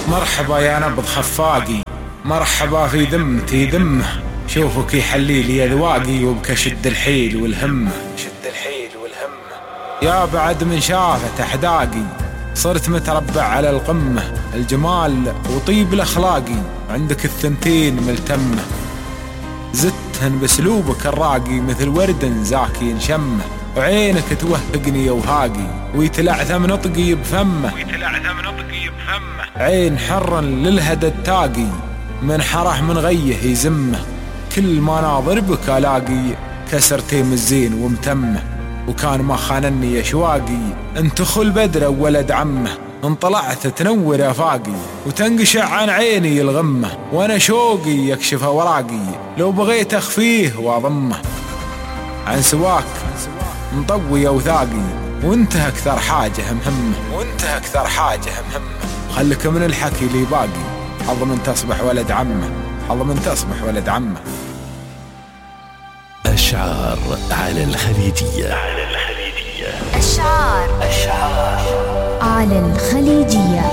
مرحبا يا نبض خفاقي، مرحبا في ذمتي ذمه، شوفك يحلي لي اذواقي وبك شد الحيل والهمه، شد الحيل والهمه. يا بعد من شافت احداقي صرت متربع على القمه، الجمال وطيب الاخلاقي عندك الثنتين ملتمه، زدتهن باسلوبك الراقي مثل ورد زاكي شمه، وعينك توهقني يا وهاقي ويتلعثم نطقي بفمه، عين حرا للهدى التاقي من حره من غيه يزمه، كل ما ناظر بك الاقي كسرتي الزين ومتمه، وكان ما خانني اشواقي انت خل بدر ولد عمه، انطلعت تنور افاقي وتنقشع عن عيني الغمه، وانا شوقي يكشف اوراقي لو بغيت اخفيه واضمه، عن سواك مطوي اوثاقي وانت اكثر حاجه مهمه، خلك من الحكي لي باقي، اضمن تصبح ولد عمه، أشعار على الخليجية. أشعار على الخليجية.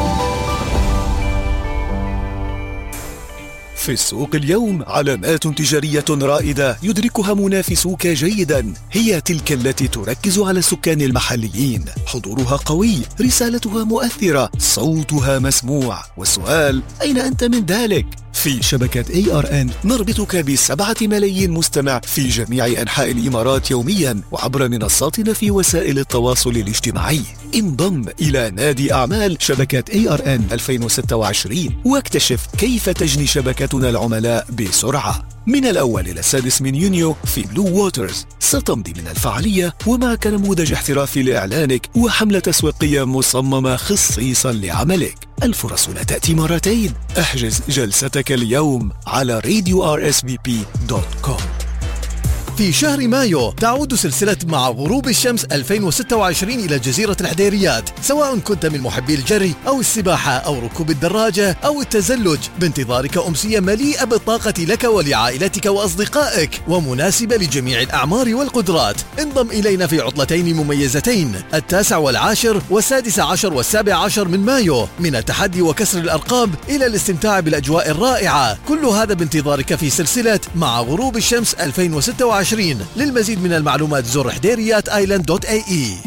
في السوق اليوم علامات تجارية رائدة يدركها منافسوك جيدا، هي تلك التي تركز على السكان المحليين، حضورها قوي، رسالتها مؤثرة، صوتها مسموع، والسؤال أين أنت من ذلك؟ في شبكة ARN نربطك ب7 ملايين مستمع في جميع أنحاء الإمارات يوميا وعبر منصاتنا في وسائل التواصل الاجتماعي. انضم إلى نادي أعمال شبكة ARN 2026 واكتشف كيف تجني شبكتنا العملاء بسرعة. من الأول إلى 6 من يونيو في بلو ووترز ستمضي من الفعالية ومعك نموذج احترافي لإعلانك وحملة تسويقية مصممة خصيصا لعملك. الفرص لا تأتي مرتين، احجز جلستك اليوم على radiorsvp.com. في شهر مايو تعود سلسلة مع غروب الشمس 2026 إلى جزيرة الحديريات، سواء كنت من محبي الجري أو السباحة أو ركوب الدراجة أو التزلج، بانتظارك أمسية مليئة بالطاقة لك ولعائلتك وأصدقائك ومناسبة لجميع الأعمار والقدرات. انضم إلينا في عطلتين مميزتين، 9 والعاشر و16 و17 من مايو، من التحدي وكسر الأرقام إلى الاستمتاع بالأجواء الرائعة. كل هذا بانتظارك في سلسلة مع غروب الشمس 2026. للمزيد من المعلومات زر حديريات island.ae.